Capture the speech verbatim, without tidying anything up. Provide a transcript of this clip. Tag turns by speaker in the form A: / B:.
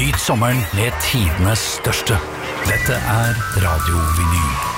A: Nyt sommeren med tidenes største. Dette er Radio Vinyl.